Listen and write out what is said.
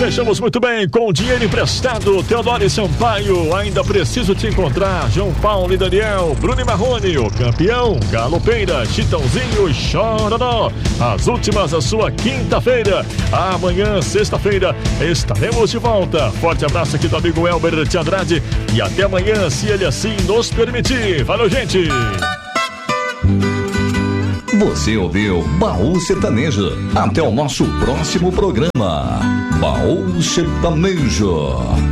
Fechamos muito bem com o dinheiro emprestado. Teodoro e Sampaio, ainda preciso te encontrar. João Paulo e Daniel, Bruno e Marrone, o campeão, Galopeira, Chitãozinho e Chororó. As últimas da sua quinta-feira. Amanhã, sexta-feira, estaremos de volta. Forte abraço aqui do amigo Elber de Andrade e até amanhã, se ele assim nos permitir. Valeu, gente! Você ouviu Baú Sertanejo. Até o nosso próximo programa. Baú Sertanejo.